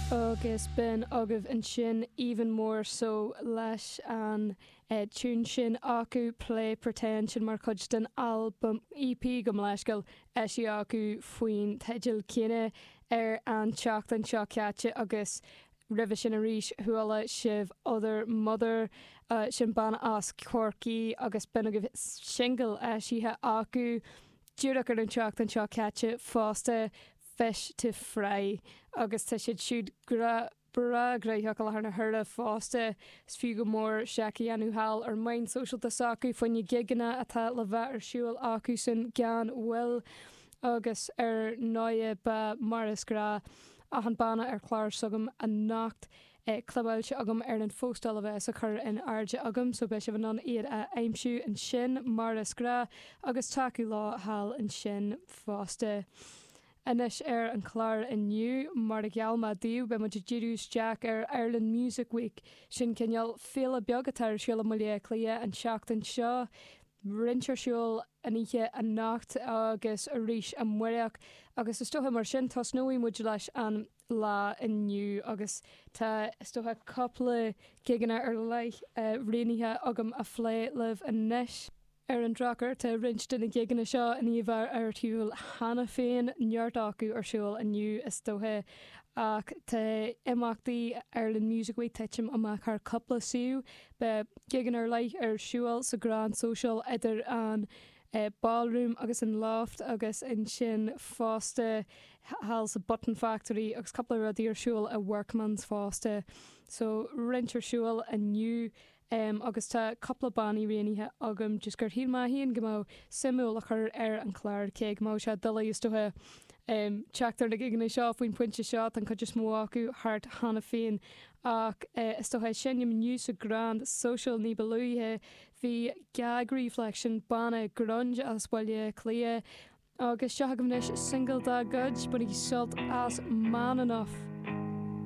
Agus ben agah an sin even more so leis an tún sin acu play pretend sin mar chuid den album EP go leiscail eisi acu faoin teidil cine an teacht an seaceate agus rih sin a ríis thuala sibh other mother sin ban as Corky agus ben agah single eisithe acu dúach ar an teacht an seaceate fásta Fish to Fry agus tá siad siúd bra greithach le na thura fásta fiú go mór seaci anú hall ar main socialta sacu faoine giganna atá le bheith ar siúil acu san gan bhfuil agus ar 9 ba maras gra a an banna ar chláir sugam a nacht clubáilte agam ar an fóstal a bheith a chur in airde agam so be se bh an iad a aimimsú an sin maras gra agus taú lá hall an sin fásta. Inis ar an chláir inniu mar a gealma díú be mu Jeús Jack ar Ireland Music Week sin cinneal féle beaggatar siúla mulia clia an seachtain seo rinseisiúil aníthe a nacht agus a ríis a muireach agus is stotha mar sin tá nóí muid leis an lá inniu agus tá stotha coppla giganna ar leith rénithe agam a phlé leh a níis. Ar an drachar tá rinst in na giganna seo a níomhar ar túúil hana féin neart acu ar siúil aniu is dóthe ach tá imachtaí Ireland Music Week teitsim amach ar coppla siú be gigan ar leith ar siúil sa Grand Social idir an ballroom agus an loft agus in sin fásta hall sa Button Factory agus coppla radí ar siúil a Workman's fásta so rintar siúil aniu agus tá coppla baní réanithe agam just gur híl maihíonn go mó simúla chur ar an chláir céag má se dula istothe teachtar le giganna seo faoin puinte seo an chud just mó acu hart hana féin ach istothe sinnim níos a grand social ní beluíthe hí gag reflection banna grunge as bhaile clia agus seagamnis single da gudge but í sult as man enough.